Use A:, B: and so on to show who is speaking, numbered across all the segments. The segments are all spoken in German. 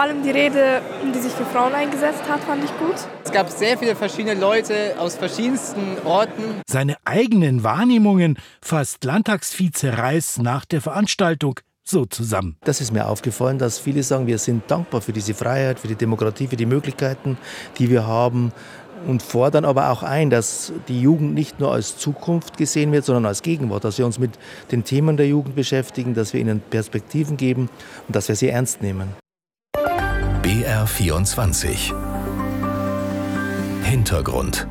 A: allem die Rede, die sich für Frauen eingesetzt hat, fand ich gut.
B: Es gab sehr viele verschiedene Leute aus verschiedensten Orten.
C: Seine eigenen Wahrnehmungen fasst Landtagsvize Reiß nach der Veranstaltung so zusammen.
D: Das ist mir aufgefallen, dass viele sagen, wir sind dankbar für diese Freiheit, für die Demokratie, für die Möglichkeiten, die wir haben. Und fordern aber auch ein, dass die Jugend nicht nur als Zukunft gesehen wird, sondern als Gegenwart. Dass wir uns mit den Themen der Jugend beschäftigen, dass wir ihnen Perspektiven geben und dass wir sie ernst nehmen.
E: BR24 Hintergrund.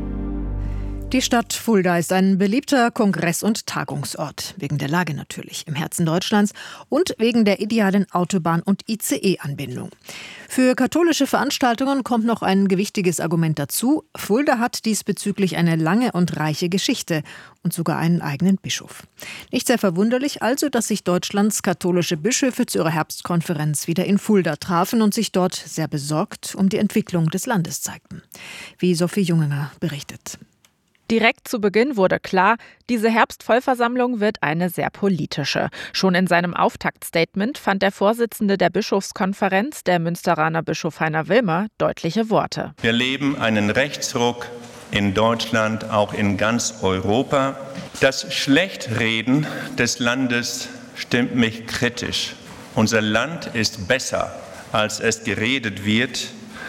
F: Die Stadt Fulda ist ein beliebter Kongress- und Tagungsort. Wegen der Lage natürlich, im Herzen Deutschlands und wegen der idealen Autobahn- und ICE-Anbindung. Für katholische Veranstaltungen kommt noch ein gewichtiges Argument dazu. Fulda hat diesbezüglich eine lange und reiche Geschichte und sogar einen eigenen Bischof. Nicht sehr verwunderlich also, dass sich Deutschlands katholische Bischöfe zu ihrer Herbstkonferenz wieder in Fulda trafen und sich dort sehr besorgt um die Entwicklung des Landes zeigten. Wie Sophie Junginger berichtet.
G: Direkt zu Beginn wurde klar, diese Herbstvollversammlung wird eine sehr politische. Schon in seinem Auftaktstatement fand der Vorsitzende der Bischofskonferenz, der Münsteraner Bischof Heiner Wilmer, deutliche Worte.
H: Wir erleben einen Rechtsruck in Deutschland, auch in ganz Europa. Das Schlechtreden des Landes stimmt mich kritisch. Unser Land ist besser, als es geredet wird.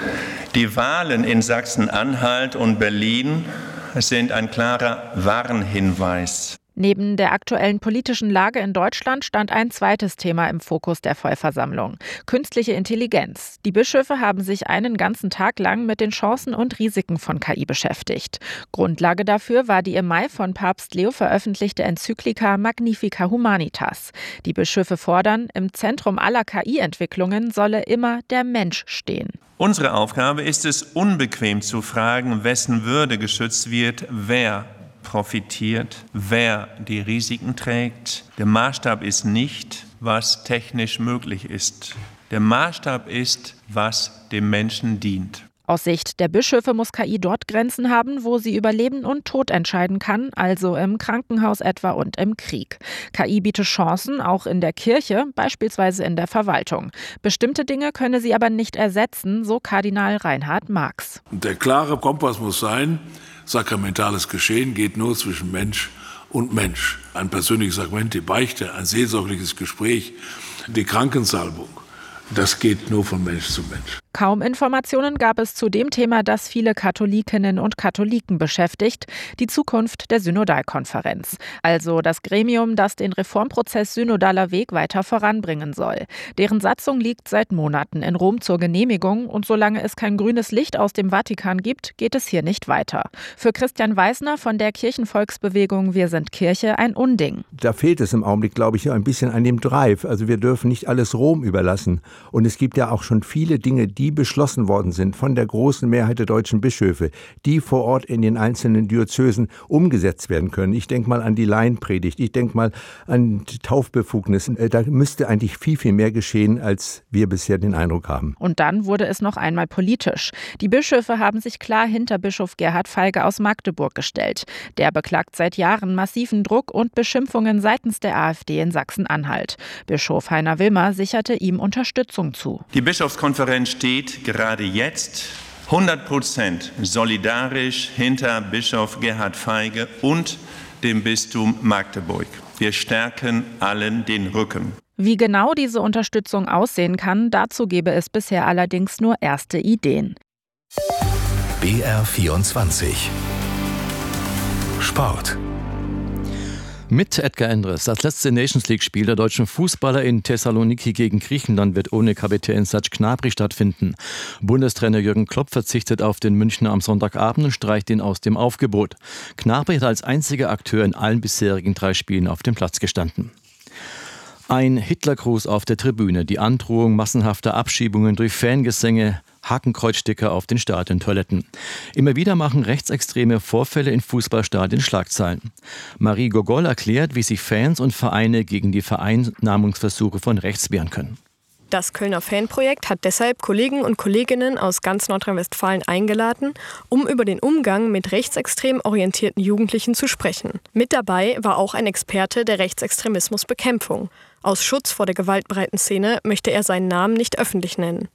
H: Die Wahlen in Sachsen-Anhalt und Berlin sind ein klarer Warnhinweis.
G: Neben der aktuellen politischen Lage in Deutschland stand ein zweites Thema im Fokus der Vollversammlung: künstliche Intelligenz. Die Bischöfe haben sich einen ganzen Tag lang mit den Chancen und Risiken von KI beschäftigt. Grundlage dafür war die im Mai von Papst Leo veröffentlichte Enzyklika Magnifica Humanitas. Die Bischöfe fordern, im Zentrum aller KI-Entwicklungen solle immer der Mensch stehen.
H: Unsere Aufgabe ist es, unbequem zu fragen, wessen Würde geschützt wird, wer profitiert, wer die Risiken trägt. Der Maßstab ist nicht, was technisch möglich ist. Der Maßstab ist, was dem Menschen dient.
G: Aus Sicht der Bischöfe muss KI dort Grenzen haben, wo sie über Leben und Tod entscheiden kann, also im Krankenhaus etwa und im Krieg. KI bietet Chancen, auch in der Kirche, beispielsweise in der Verwaltung. Bestimmte Dinge könne sie aber nicht ersetzen, so Kardinal Reinhard Marx.
I: Der klare Kompass muss sein, sakramentales Geschehen geht nur zwischen Mensch und Mensch. Ein persönliches Sakrament, die Beichte, ein seelsorgliches Gespräch, die Krankensalbung. Das geht nur von Mensch zu Mensch.
G: Kaum Informationen gab es zu dem Thema, das viele Katholikinnen und Katholiken beschäftigt: die Zukunft der Synodalkonferenz. Also das Gremium, das den Reformprozess Synodaler Weg weiter voranbringen soll. Deren Satzung liegt seit Monaten in Rom zur Genehmigung und solange es kein grünes Licht aus dem Vatikan gibt, geht es hier nicht weiter. Für Christian Weisner von der Kirchenvolksbewegung Wir sind Kirche ein Unding.
J: Da fehlt es im Augenblick, glaube ich, ein bisschen an dem Drive. Also wir dürfen nicht alles Rom überlassen. Und es gibt ja auch schon viele Dinge, die beschlossen worden sind von der großen Mehrheit der deutschen Bischöfe, die vor Ort in den einzelnen Diözesen umgesetzt werden können. Ich denke mal an die Laienpredigt, ich denke mal an die Taufbefugnissen. Da müsste eigentlich viel, viel mehr geschehen, als wir bisher den Eindruck haben.
G: Und dann wurde es noch einmal politisch. Die Bischöfe haben sich klar hinter Bischof Gerhard Feige aus Magdeburg gestellt. Der beklagt seit Jahren massiven Druck und Beschimpfungen seitens der AfD in Sachsen-Anhalt. Bischof Heiner Wilmer sicherte ihm Unterstützung zu.
H: Die Bischofskonferenz steht gerade jetzt 100% solidarisch hinter Bischof Gerhard Feige und dem Bistum Magdeburg. Wir stärken allen den Rücken.
G: Wie genau diese Unterstützung aussehen kann, dazu gebe es bisher allerdings nur erste Ideen.
E: BR24 Sport.
K: Mit Edgar Endres. Das letzte Nations-League-Spiel der deutschen Fußballer in Thessaloniki gegen Griechenland wird ohne Kapitän Serge Gnabry stattfinden. Bundestrainer Jürgen Klopp verzichtet auf den Münchner am Sonntagabend und streicht ihn aus dem Aufgebot. Gnabry hat als einziger Akteur in allen bisherigen 3 Spielen auf dem Platz gestanden. Ein Hitlergruß auf der Tribüne, die Androhung massenhafter Abschiebungen durch Fangesänge, Hakenkreuzsticker auf den Stadiontoiletten. Immer wieder machen rechtsextreme Vorfälle in Fußballstadien Schlagzeilen. Marie Gogol erklärt, wie sich Fans und Vereine gegen die Vereinnahmungsversuche von rechts wehren können.
A: Das Kölner Fanprojekt hat deshalb Kollegen und Kolleginnen aus ganz Nordrhein-Westfalen eingeladen, um über den Umgang mit rechtsextrem orientierten Jugendlichen zu sprechen. Mit dabei war auch ein Experte der Rechtsextremismusbekämpfung. Aus Schutz vor der gewaltbereiten Szene möchte er seinen Namen nicht öffentlich nennen.